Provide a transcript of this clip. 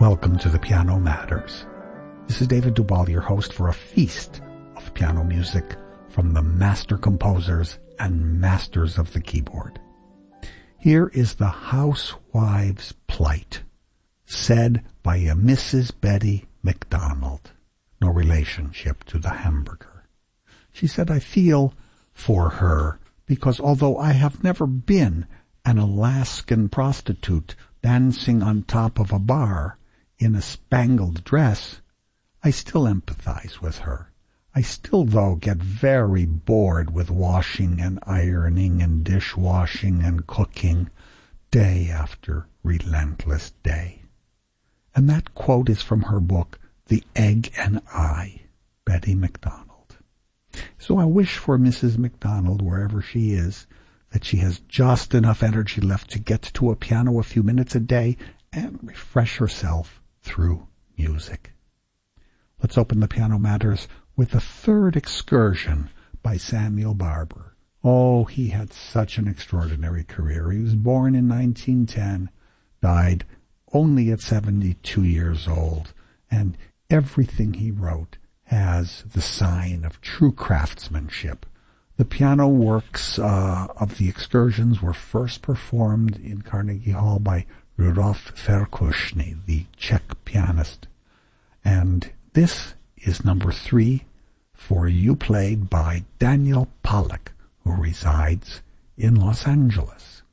Welcome to the Piano Matters. This is David Duvall, your host for a feast of piano music from the master composers and masters of the keyboard. Here is the housewife's plight, said by a Mrs. Betty McDonald, no relationship to the hamburger. She said, "I feel for her because although I have never been an Alaskan prostitute dancing on top of a bar in a spangled dress, I still empathize with her. I still, though, get very bored with washing and ironing and dishwashing and cooking day after relentless day." And that quote is from her book, The Egg and I, Betty McDonald. So I wish for Mrs. McDonald, wherever she is, that she has just enough energy left to get to a piano a few minutes a day and refresh herself through music. Let's open the Piano Matters with a third excursion by Samuel Barber. Oh, he had such an extraordinary career. He was born in 1910, died only at 72 years old, and everything he wrote has the sign of true craftsmanship. The piano works of the excursions were first performed in Carnegie Hall by Rudolf Verkushny, the Czech pianist. And this is number 3 for you, played by Daniel Pollack, who resides in Los Angeles.